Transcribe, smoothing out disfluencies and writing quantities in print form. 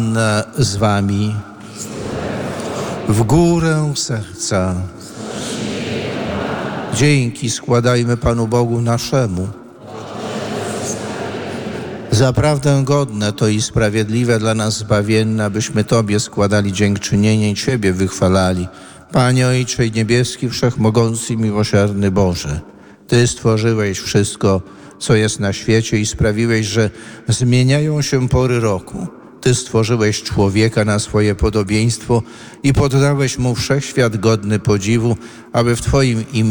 z wami. W górę serca. Dzięki składajmy Panu Bogu naszemu. Zaprawdę godne to i sprawiedliwe dla nas zbawienne, abyśmy Tobie składali dziękczynienie i Ciebie wychwalali. Panie Ojcze Niebieski, Wszechmogący i Miłosierny Boże, Ty stworzyłeś wszystko, co jest na świecie i sprawiłeś, że zmieniają się pory roku. Ty stworzyłeś człowieka na swoje podobieństwo i poddałeś mu wszechświat godny podziwu, aby w Twoim imieniu